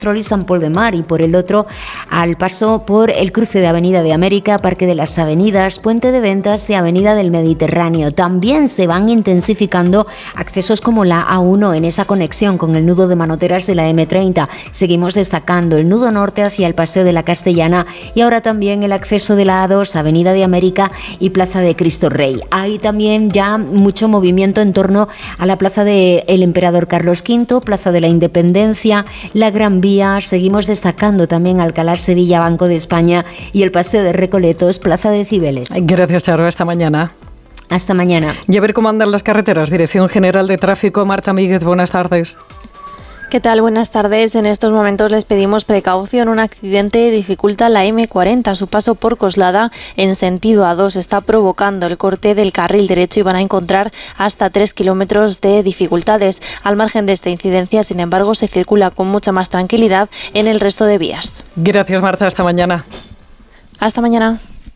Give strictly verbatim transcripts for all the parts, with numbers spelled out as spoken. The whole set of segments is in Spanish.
y San Pol de Mar, y por el otro al paso por el cruce de Avenida de América, Parque de las Avenidas, Puente de Ventas y Avenida del Mediterráneo. También se van intensificando accesos como la A uno en esa conexión con el nudo de manoteras de la eme treinta. Seguimos destacando el nudo norte hacia el Paseo de la Castellana y ahora también el acceso de la A dos, Avenida de América y Plaza de Cristo Rey. Hay también ya mucho movimiento en torno a la Plaza del Emperador Carlos quinto, Plaza de la Independencia, la Gran Vía. Seguimos destacando también Alcalá Sevilla, Banco de España y el Paseo de Recoletos, Plaza de Cibeles. Gracias, Charo. Hasta mañana. Hasta mañana. Y a ver cómo andan las carreteras. Dirección General de Tráfico, Marta Míguez, buenas tardes. ¿Qué tal? Buenas tardes. En estos momentos les pedimos precaución. Un accidente dificulta la eme cuarenta. Su paso por Coslada en sentido A dos está provocando el corte del carril derecho y van a encontrar hasta tres kilómetros de dificultades. Al margen de esta incidencia, sin embargo, se circula con mucha más tranquilidad en el resto de vías. Gracias, Marta. Hasta mañana. Hasta mañana.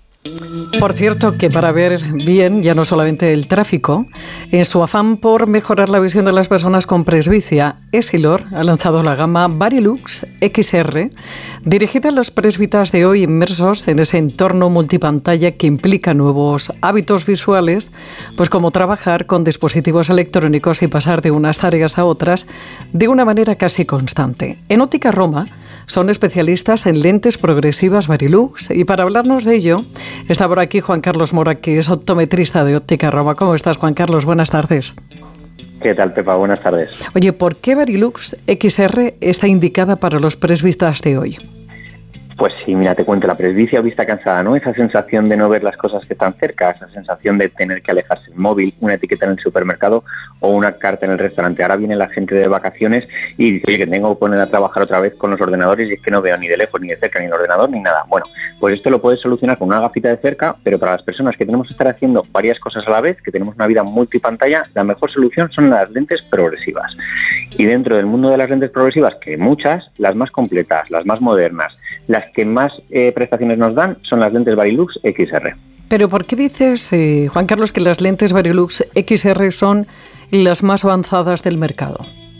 Por cierto, que para ver bien, ya no solamente el tráfico, en su afán por mejorar la visión de las personas con presbicia, Essilor ha lanzado la gama Varilux equis erre, dirigida a los presbitas de hoy inmersos en ese entorno multipantalla que implica nuevos hábitos visuales, pues como trabajar con dispositivos electrónicos y pasar de unas tareas a otras de una manera casi constante. En Óptica Roma son especialistas en lentes progresivas Varilux y para hablarnos de ello está por aquí Juan Carlos Mora, que es optometrista de Óptica Roma. ¿Cómo estás, Juan Carlos? Buenas tardes. ¿Qué tal, Pepa? Buenas tardes. Oye, ¿por qué Varilux equis erre está indicada para los presbitas de hoy? Pues sí, mira, te cuento, la presbicia o vista cansada, ¿no? Esa sensación de no ver las cosas que están cerca, esa sensación de tener que alejarse el móvil, una etiqueta en el supermercado o una carta en el restaurante. Ahora viene la gente de vacaciones y dice, oye, que tengo que poner a trabajar otra vez con los ordenadores y es que no veo ni de lejos, ni de cerca, ni el ordenador, ni nada. Bueno, pues esto lo puedes solucionar con una gafita de cerca, pero para las personas que tenemos que estar haciendo varias cosas a la vez, que tenemos una vida multipantalla, la mejor solución son las lentes progresivas. Y dentro del mundo de las lentes progresivas, que muchas, las más completas, las más modernas, las que más eh, prestaciones nos dan son las lentes Varilux equis erre. Pero ¿por qué dices, eh, Juan Carlos, que las lentes Varilux equis erre son las más avanzadas del mercado?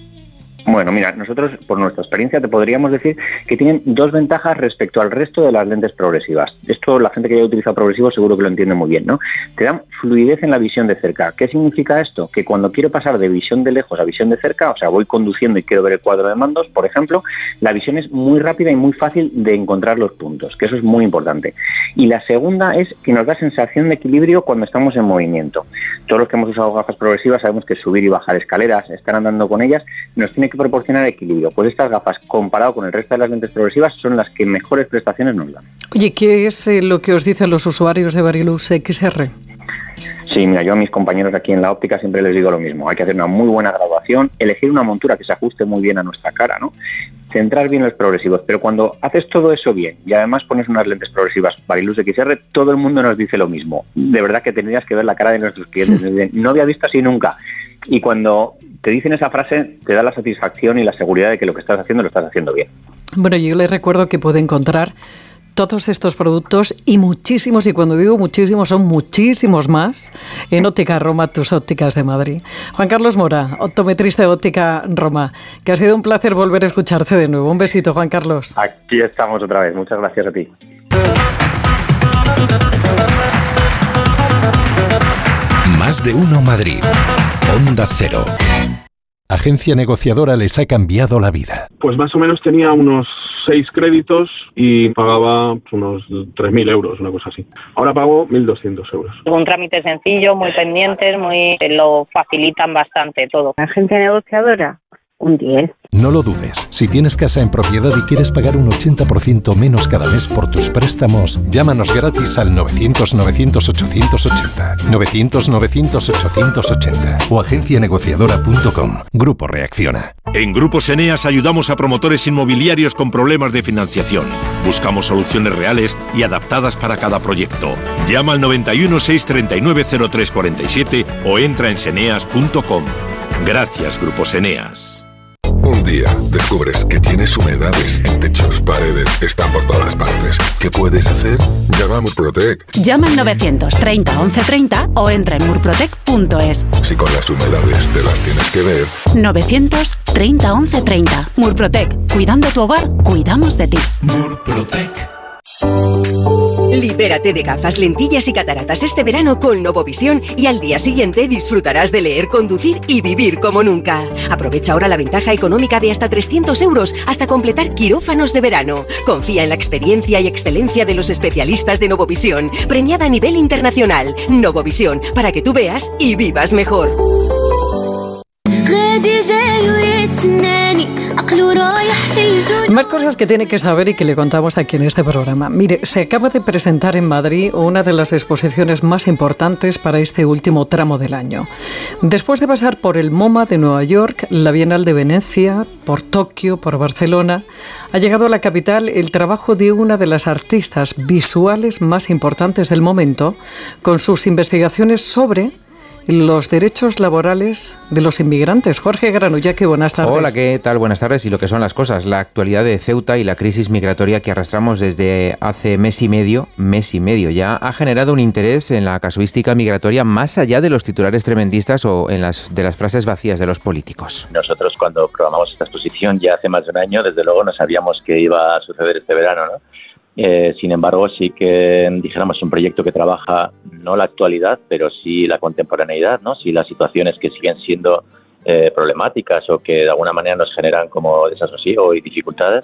Bueno, mira, nosotros, por nuestra experiencia, te podríamos decir que tienen dos ventajas respecto al resto de las lentes progresivas. Esto la gente que ya utiliza progresivos seguro que lo entiende muy bien, ¿no? Te dan fluidez en la visión de cerca. ¿Qué significa esto? Que cuando quiero pasar de visión de lejos a visión de cerca, o sea, voy conduciendo y quiero ver el cuadro de mandos, por ejemplo, la visión es muy rápida y muy fácil de encontrar los puntos, que eso es muy importante. Y la segunda es que nos da sensación de equilibrio cuando estamos en movimiento. Todos los que hemos usado gafas progresivas sabemos que subir y bajar escaleras, estar andando con ellas, nos tiene que proporcionar equilibrio. Pues estas gafas, comparado con el resto de las lentes progresivas, son las que mejores prestaciones nos dan. Oye, ¿qué es eh, lo que os dicen los usuarios de Varilux equis erre? Sí, mira, yo a mis compañeros aquí en la óptica siempre les digo lo mismo. Hay que hacer una muy buena graduación, elegir una montura que se ajuste muy bien a nuestra cara, ¿no? Centrar bien los progresivos, pero cuando haces todo eso bien y además pones unas lentes progresivas Varilux equis erre, todo el mundo nos dice lo mismo. De verdad que tendrías que ver la cara de nuestros clientes. No había visto así nunca. Y cuando te dicen esa frase, te da la satisfacción y la seguridad de que lo que estás haciendo lo estás haciendo bien. Bueno, yo les recuerdo que puede encontrar todos estos productos y muchísimos, y cuando digo muchísimos, son muchísimos más, en Óptica Roma, tus ópticas de Madrid. Juan Carlos Mora, optometrista de Óptica Roma, que ha sido un placer volver a escucharte de nuevo. Un besito, Juan Carlos. Aquí estamos otra vez. Muchas gracias a ti. Más de uno Madrid. Onda Cero. Agencia negociadora les ha cambiado la vida. Pues más o menos tenía unos seis créditos y pagaba unos tres mil euros, una cosa así. Ahora pago mil doscientos euros. Un trámite sencillo, muy pendientes, muy lo facilitan bastante todo. Agencia negociadora, un diez. No lo dudes. Si tienes casa en propiedad y quieres pagar un ochenta por ciento menos cada mes por tus préstamos, llámanos gratis al novecientos novecientos ochocientos ochenta, novecientos novecientos ochocientos ochenta o agencia negociadora punto com. Grupo Reacciona. En Grupos Eneas ayudamos a promotores inmobiliarios con problemas de financiación. Buscamos soluciones reales y adaptadas para cada proyecto. Llama al noventa y uno, seiscientos treinta y nueve, cero tres cuarenta y siete o entra en seneas punto com. Gracias, Grupos Eneas. Un día descubres que tienes humedades en techos, paredes, están por todas partes. ¿Qué puedes hacer? Llama a Murprotec. Llama al novecientos treinta once treinta o entra en murprotec punto es. Si con las humedades te las tienes que ver. novecientos treinta once treinta. Murprotec. Cuidando tu hogar, cuidamos de ti. Murprotec. Libérate de gafas, lentillas y cataratas este verano con Novovisión y al día siguiente disfrutarás de leer, conducir y vivir como nunca. Aprovecha ahora la ventaja económica de hasta trescientos euros hasta completar quirófanos de verano. Confía en la experiencia y excelencia de los especialistas de Novovisión, premiada a nivel internacional. Novovisión, para que tú veas y vivas mejor. Más cosas que tiene que saber y que le contamos aquí en este programa. Mire, se acaba de presentar en Madrid una de las exposiciones más importantes para este último tramo del año. Después de pasar por el MoMA de Nueva York, la Bienal de Venecia, por Tokio, por Barcelona, ha llegado a la capital el trabajo de una de las artistas visuales más importantes del momento, con sus investigaciones sobre los derechos laborales de los inmigrantes. Jorge Granullaque, buenas tardes. Hola, ¿qué tal? Buenas tardes. Y lo que son las cosas, la actualidad de Ceuta y la crisis migratoria que arrastramos desde hace mes y medio, mes y medio ya, ha generado un interés en la casuística migratoria más allá de los titulares tremendistas o en las de las frases vacías de los políticos. Nosotros cuando programamos esta exposición ya hace más de un año, desde luego no sabíamos qué iba a suceder este verano, ¿no? Eh, sin embargo, sí que, dijéramos, es un proyecto que trabaja no la actualidad, pero sí la contemporaneidad, ¿no? Sí las situaciones que siguen siendo eh, problemáticas o que de alguna manera nos generan como desasosiego y dificultades.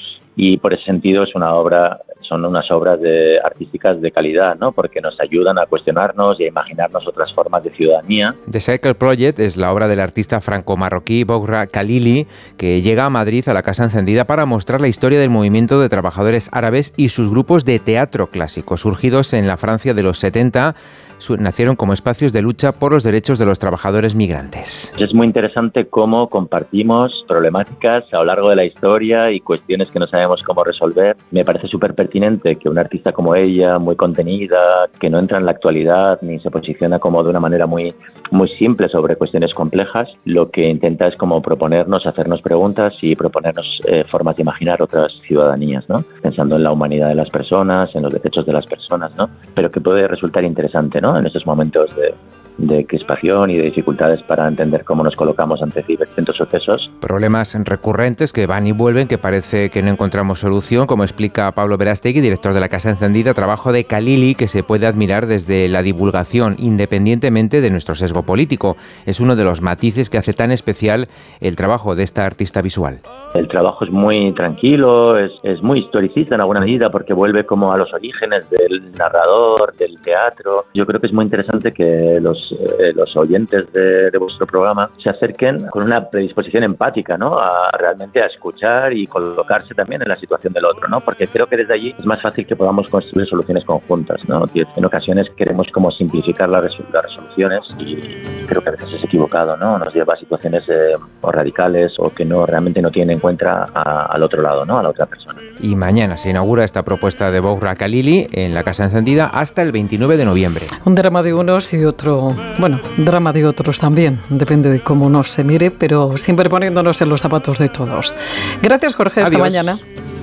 Y por ese sentido es una obra, son unas obras de, artísticas de calidad, ¿no? Porque nos ayudan a cuestionarnos y a imaginarnos otras formas de ciudadanía. The Cycle Project es la obra del artista franco-marroquí Bouhra Khalili, que llega a Madrid a la Casa Encendida para mostrar la historia del movimiento de trabajadores árabes y sus grupos de teatro clásico, surgidos en la Francia de los setenta. Nacieron como espacios de lucha por los derechos de los trabajadores migrantes. Es muy interesante cómo compartimos problemáticas a lo largo de la historia y cuestiones que no sabemos cómo resolver. Me parece súper pertinente que una artista como ella, muy contenida, que no entra en la actualidad ni se posiciona como de una manera muy, muy simple sobre cuestiones complejas, lo que intenta es como proponernos, hacernos preguntas y proponernos eh, formas de imaginar otras ciudadanías, ¿no? Pensando en la humanidad de las personas, en los derechos de las personas, ¿no? Pero que puede resultar interesante, ¿no? En estos momentos de, de crispación y de dificultades para entender cómo nos colocamos ante ciertos sucesos. Problemas recurrentes que van y vuelven, que parece que no encontramos solución, como explica Pablo Verástegui, director de la Casa Encendida, trabajo de Khalili que se puede admirar desde la divulgación, independientemente de nuestro sesgo político. Es uno de los matices que hace tan especial el trabajo de esta artista visual. El trabajo es muy tranquilo, es, es muy historicista en alguna medida, porque vuelve como a los orígenes del narrador, del teatro. Yo creo que es muy interesante que los, eh, los oyentes de, de vuestro programa se acerquen con una predisposición empática, ¿no? A realmente a escuchar y colocarse también en la situación del otro, ¿no? Porque creo que desde allí es más fácil que podamos construir soluciones conjuntas, ¿no? En ocasiones queremos como simplificar las, resol- las resoluciones y creo que a veces es equivocado, ¿no? Nos lleva a situaciones eh, o radicales o que no realmente no tienen en cuenta a, al otro lado, ¿no? A la otra persona. Y mañana se inaugura esta propuesta de Bouhra Khalili en la Casa Encendida hasta el veintinueve de noviembre. Un drama de unos y otro, bueno, drama de otros también, depende de cómo uno se mire, pero siempre poniéndonos en los zapatos de todos. Gracias, Jorge, hasta Adiós. mañana.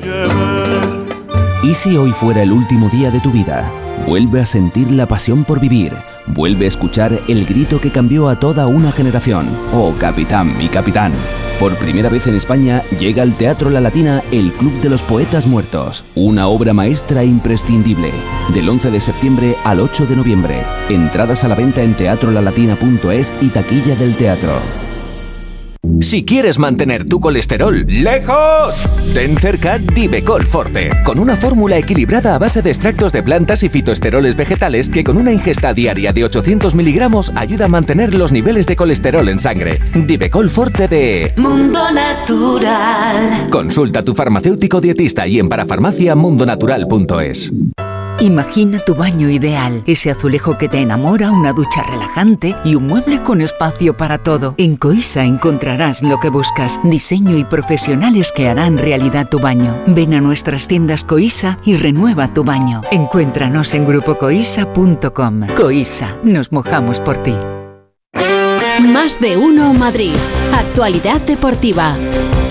¿Y si hoy fuera el último día de tu vida? Vuelve a sentir la pasión por vivir. Vuelve a escuchar el grito que cambió a toda una generación. Oh, capitán, mi capitán. Por primera vez en España llega al Teatro La Latina el Club de los Poetas Muertos. Una obra maestra imprescindible. Del once de septiembre al ocho de noviembre. Entradas a la venta en teatro la latina punto es y taquilla del teatro. Si quieres mantener tu colesterol lejos, ten cerca Divecol Forte, con una fórmula equilibrada a base de extractos de plantas y fitoesteroles vegetales que con una ingesta diaria de ochocientos miligramos ayuda a mantener los niveles de colesterol en sangre. Divecol Forte de Mundo Natural. Consulta a tu farmacéutico dietista y en parafarmacia mundo natural punto es. Imagina tu baño ideal, ese azulejo que te enamora, una ducha relajante y un mueble con espacio para todo. En Coisa encontrarás lo que buscas, diseño y profesionales que harán realidad tu baño. Ven a nuestras tiendas Coisa y renueva tu baño. Encuéntranos en grupo coisa punto com. Coisa, nos mojamos por ti. Más de uno Madrid. Actualidad deportiva.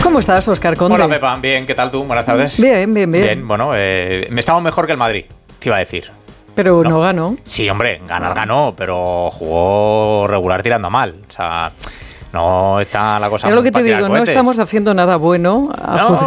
¿Cómo estás, Óscar Conde? Hola, Pepa. Bien, ¿qué tal tú? Buenas tardes. Bien, bien, bien. Bien, bueno, eh, me estaba mejor que el Madrid, te iba a decir. Pero no, no ganó. Sí, hombre, ganar ganó, pero jugó regular tirando mal. O sea, no está la cosa... Es lo que te digo, no estamos haciendo nada bueno a no,